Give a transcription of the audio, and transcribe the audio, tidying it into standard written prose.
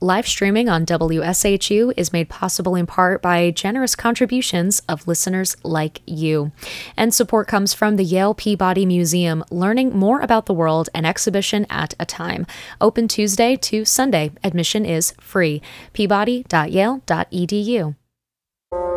Live streaming on WSHU is made possible in part by generous contributions of listeners like you. And support comes from the Yale Peabody Museum, learning more about the world, an exhibition at a time. Open Tuesday to Sunday. Admission is free. peabody.yale.edu.